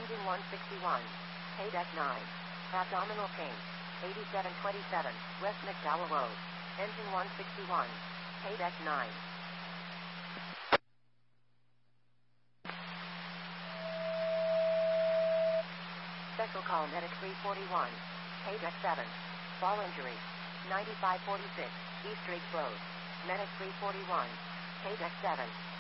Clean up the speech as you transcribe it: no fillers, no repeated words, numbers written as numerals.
Engine 161. Paydeck 9. Abdominal pain. 8727 West McDowell Road. Engine 161. Paydeck 9. Special call medic 341. Paydeck 7. Fall injury. 9546 East Ridge Road. Medic 341. Paydeck 7.